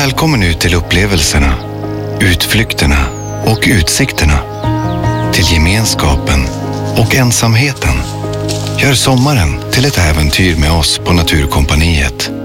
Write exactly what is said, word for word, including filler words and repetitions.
Välkommen ut till upplevelserna, utflykterna och utsikterna. Till gemenskapen och ensamheten. Gör sommaren till ett äventyr med oss på Naturkompaniet.